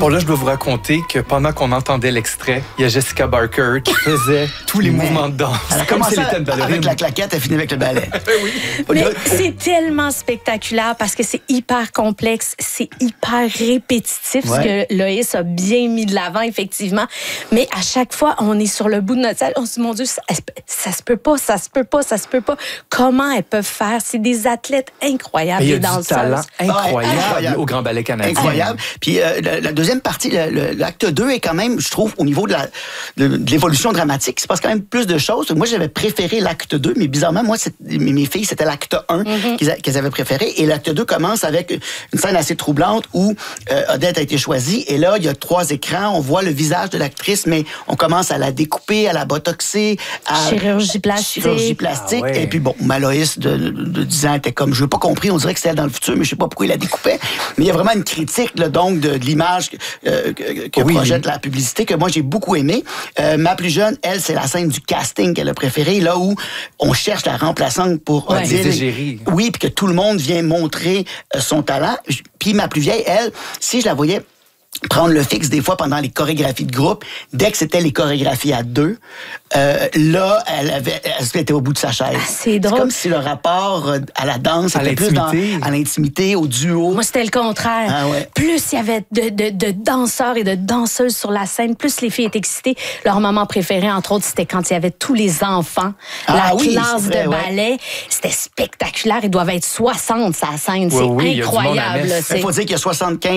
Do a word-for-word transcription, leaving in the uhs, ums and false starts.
Bon, là, je dois vous raconter que pendant qu'on entendait l'extrait, il y a Jessica Barker qui faisait tous les Mais mouvements de danse. Elle a comme si commencé elle était une ballerine. avec la claquette, elle finit avec le ballet. oui. Mais c'est tellement spectaculaire parce que c'est hyper complexe, c'est hyper répétitif, Ouais. ce que Loïs a bien mis de l'avant, effectivement. Mais à chaque fois, on est sur le bout de notre salle. On se dit, mon Dieu, ça, ça se peut pas, ça se peut pas, ça se peut pas. Comment elles peuvent faire? C'est des athlètes incroyables, Il y a des du danseuses. talent incroyable, Ouais, incroyable. au Grand Ballet canadien. Incroyable. Puis euh, la, la deuxième partie, le, le, l'acte deux est quand même, je trouve, au niveau de, la, de, de l'évolution dramatique, il se passe quand même plus de choses. Moi, j'avais préféré l'acte deux, mais bizarrement, moi, c'est, mes, mes filles, c'était l'acte un mm-hmm. qu'elles, qu'elles avaient préféré. Et l'acte deux commence avec une scène assez troublante où euh, Odette a été choisie. Et là, il y a trois écrans. On voit le visage de l'actrice, mais on commence à la découper, à la botoxer, à chirurgie plastique. Chirurgie plastique. Ah ouais. Et puis, bon, Maloïs de, de, de dix ans était comme, je n'ai pas compris, on dirait que c'était dans le futur, mais je sais pas pourquoi il la découpait. Mais il y a vraiment une critique, là, donc, de, de l'image euh, que, que oui. projette la publicité, que moi, j'ai beaucoup aimé. Euh, ma plus jeune, elle, c'est la scène du casting qu'elle a préférée, là où on cherche la remplaçante pour ouais, Odile. Égérie. Oui, puis que tout le monde vient montrer euh, son talent. Puis ma plus vieille, elle, si je la voyais prendre le fixe des fois pendant les chorégraphies de groupe, dès que c'était les chorégraphies à deux, euh, là, elle avait, elle était au bout de sa chaise. Ah, c'est drôle. C'est comme si le rapport à la danse à était plus dans, à l'intimité, au duo. Moi, c'était le contraire. Ah ouais. Plus il y avait de, de, de danseurs et de danseuses sur la scène, plus les filles étaient excitées. Leur moment préféré, entre autres, c'était quand il y avait tous les enfants. Ah, la oui, classe vrai, de ouais. ballet. C'était spectaculaire. Ils doivent être soixante, sa scène. Oui, c'est oui, incroyable. Il faut dire qu'il y a soixante-quinze